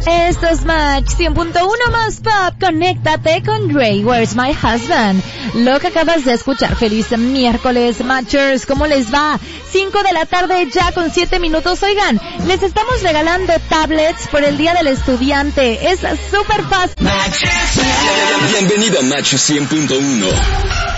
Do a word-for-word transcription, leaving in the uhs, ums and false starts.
Esto es Match cien punto uno más Pop. Conéctate con Dre, Where's My Husband. Lo que acabas de escuchar. Feliz miércoles, Matchers. ¿Cómo les va? cinco de la tarde ya con siete minutos. Oigan, les estamos regalando tablets por el Día del Estudiante. Es súper fácil. Bienvenido a Match cien punto uno.